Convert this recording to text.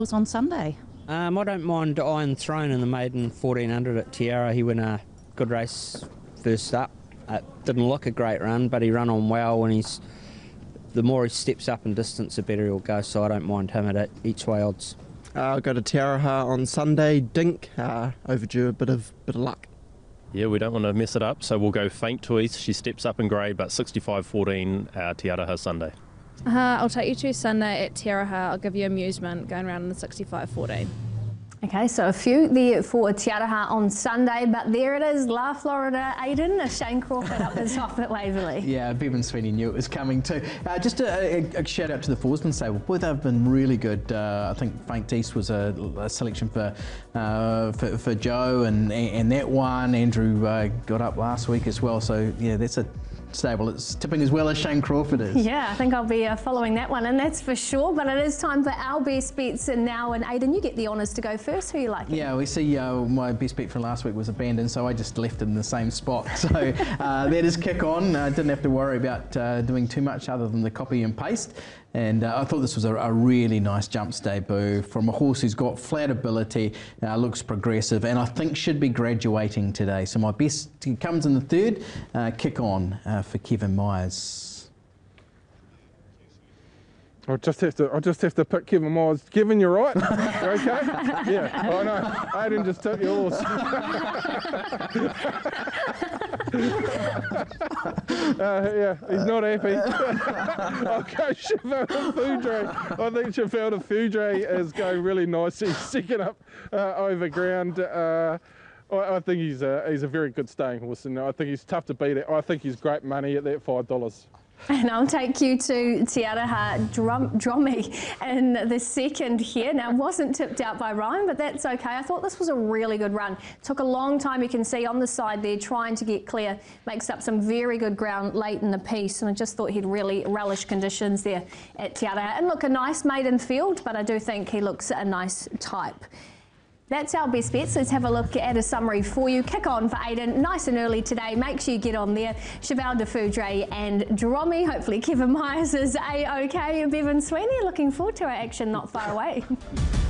Was on Sunday. I don't mind Iron Throne in the maiden 1400 at Tiara. He won a good race first up. Didn't look a great run, but he ran on well, and the more he steps up in distance, the better he'll go, so I don't mind him at each way odds. I'll go to Tiaraha on Sunday. Dink, overdue a bit of luck. Yeah, we don't want to mess it up, so we'll go Faint Toys. She steps up in grade, but 65.14 Tiaraha Sunday. I'll take you to Sunday at Tiaraha. I'll give you amusement going around in the 65.14. Okay, so a few there for Tiaraha on Sunday, but there it is, La Florida Aiden, Shane Crawford up the top at Waverley. Yeah, Bevan Sweeney knew it was coming too. Just a shout out to the Forsman stable. Boy, they've been really good. I think Faint East was a selection for Joe, and that one, Andrew got up last week as well. So yeah, that's a stable. It's tipping as well as Shane Crawford is. Yeah, I think I'll be following that one, and that's for sure. But it is time for our best bets now, and Aidan, you get the honours to go first. Who you like? Yeah, we see my best bet from last week was abandoned, so I just left it in the same spot. So that is Kick On. I didn't have to worry about doing too much other than the copy and paste. And I thought this was a really nice jumps debut from a horse who's got flat ability, looks progressive, and I think should be graduating today. So my best comes in the third, Kick On for Kevin Myers. I'll just have to pick Kevin Myers. Kevin, you're right. You okay? Yeah, I know. Aiden just took yours. Yeah, he's not happy. I'll go Chevalda Foudre. I think Chevalda Foudre is going really nice. He's second up over ground. I think he's a very good staying horse, and I think he's tough to beat. I think he's great money at that $5. And I'll take you to Tiaraha Drommy in the second here. Now, wasn't tipped out by Ryan, but that's okay. I thought this was a really good run. Took a long time, you can see on the side there, trying to get clear. Makes up some very good ground late in the piece, and I just thought he'd really relish conditions there at Tiaraha. And look, a nice maiden field, but I do think he looks a nice type. That's our best bets. Let's have a look at a summary for you. Kick On for Aiden, nice and early today. Make sure you get on there. Chevalda Foudre and Drommy. Hopefully Kevin Myers is A-OK. Bevan Sweeney, looking forward to our action not far away.